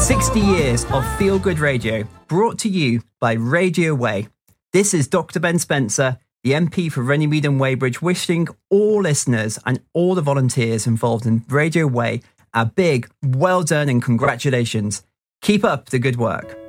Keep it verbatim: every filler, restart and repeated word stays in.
sixty years of feel-good radio brought to you by Radio Way. This is Doctor Ben Spencer, the M P for Runnymede and Weybridge, wishing all listeners and all the volunteers involved in Radio Way a big well done and congratulations. Keep up the good work.